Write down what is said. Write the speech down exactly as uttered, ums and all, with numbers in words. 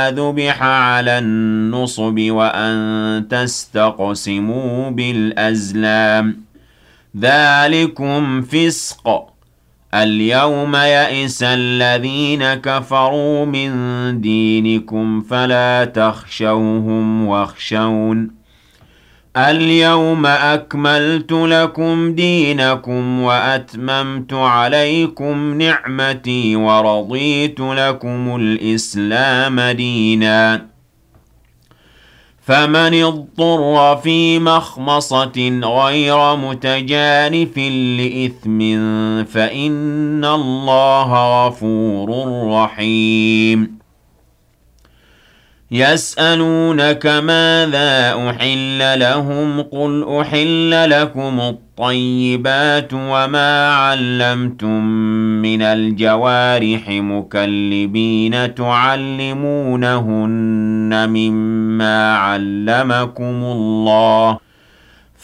ذُبِحَ عَلَى النُّصُبِ وَأَن تَسْتَقْسِمُوا بِالْأَزْلَامِ ذَلِكُمْ فِسْقٌ ۗ الْيَوْمَ يَئِسَ الَّذِينَ كَفَرُوا مِن دِينِكُمْ فَلَا تَخْشَوْهُمْ وَاخْشَوْنِ الْيَوْمَ أَكْمَلْتُ لَكُمْ دِينَكُمْ وَأَتْمَمْتُ عَلَيْكُمْ نِعْمَتِي وَرَضِيتُ لَكُمُ الْإِسْلَامَ دِينًا فَمَنِ اضْطُرَّ فِي مَخْمَصَةٍ غَيْرَ مُتَجَانِفٍ لِّإِثْمٍ فَإِنَّ اللَّهَ غَفُورٌ رَّحِيمٌ يَسْأَلُونَكَ مَاذَا أُحِلَّ لَهُمْ ۖ قُلْ أُحِلَّ لَكُمُ الطَّيِّبَاتُ وَمَا عَلَّمْتُم مِّنَ الْجَوَارِحِ مُكَلِّبِينَ تُعَلِّمُونَهُنَّ مِمَّا عَلَّمَكُمُ اللَّهُ